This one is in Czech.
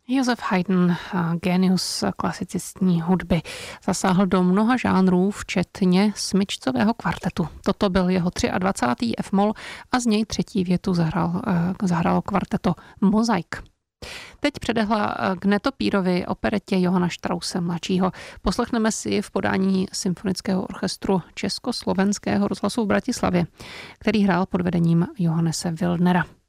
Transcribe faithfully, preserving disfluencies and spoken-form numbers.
Josef Haydn, génius klasicistní hudby, zasáhl do mnoha žánrů, včetně smyčcového kvartetu. Toto byl jeho dvacátý třetí F-moll a z něj třetí větu zahrál, zahrálo kvarteto Mozaik. Teď předehla k Netopírovi operetě Johana Strausse mladšího. Poslechneme si ji v podání Symfonického orchestru Československého rozhlasu v Bratislavě, který hrál pod vedením Johannese Wildnera.